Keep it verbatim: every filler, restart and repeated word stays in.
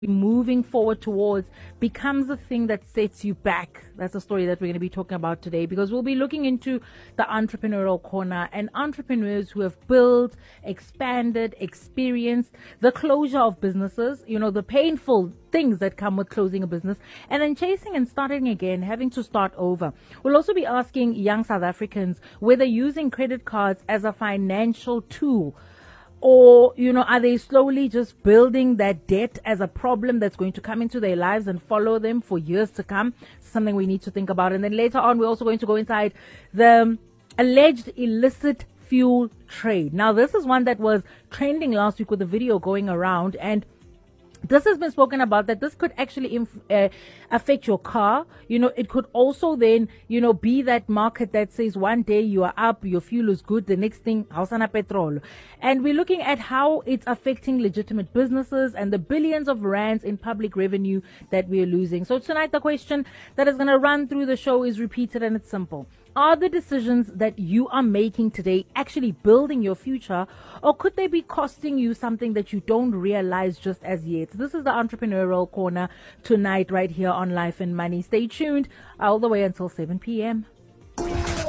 moving forward towards becomes a thing that sets you back. That's a story that we're going to be talking about today, because we'll be looking into the entrepreneurial corner and entrepreneurs who have built, expanded, experienced the closure of businesses, you know, the painful things that come with closing a business, and then chasing and starting again, having to start over. We'll also be asking young South Africans whether using credit cards as a financial tool, or, you know, are they slowly just building that debt as a problem that's going to come into their lives and follow them for years to come? Something we need to think about. And then later on, we're also going to go inside the alleged illicit fuel trade. Now, this is one that was trending last week with a video going around, and this has been spoken about, that this could actually inf- uh, affect your car. You know, it could also then, you know, be that market that says one day you are up, your fuel is good, the next thing, hausana petrol. And we're looking at how it's affecting legitimate businesses and the billions of rands in public revenue that we are losing. So tonight, the question that is going to run through the show is repeated, and it's simple. Are the decisions that you are making today actually building your future, or could they be costing you something that you don't realize just as yet? This is the Entrepreneurial Corner tonight, right here on Life and Money. Stay tuned all the way until seven p.m.